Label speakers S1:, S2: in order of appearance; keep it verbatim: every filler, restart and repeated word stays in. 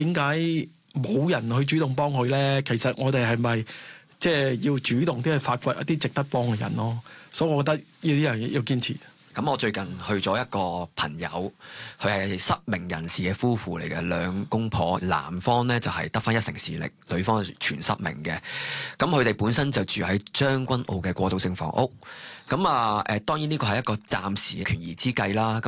S1: 點解冇人去主動幫佢咧？其實我哋係咪即係要主動啲去發掘一啲值得幫嘅人咯？所以我覺得呢啲人要堅持。
S2: 咁我最近去咗一個朋友，佢係失明人士嘅夫婦嚟嘅，兩公婆，男方咧就係得返一成視力，女方全失明嘅。咁佢哋本身就住喺將軍澳嘅過渡性房屋。咁啊誒，當然呢個係一個暫時嘅權宜之計啦。咁